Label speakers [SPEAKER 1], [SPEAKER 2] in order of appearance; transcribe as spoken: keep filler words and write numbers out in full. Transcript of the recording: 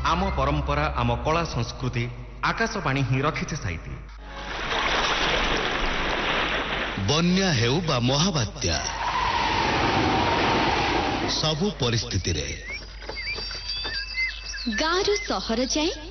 [SPEAKER 1] आम परंपरा आम कला संस्कृति आकाशवाणी ही रखिছে साइती।
[SPEAKER 2] बन्या हेउ बा महाबात्या सबु परिस्थिति रे
[SPEAKER 3] गाँव सहर जाए